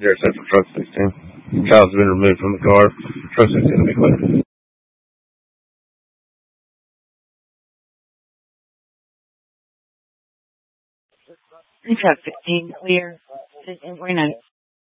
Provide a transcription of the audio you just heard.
Zero Central Truck 16. Child's been removed from the car. Truck 16 will be clear. Truck 15 clear. 1549.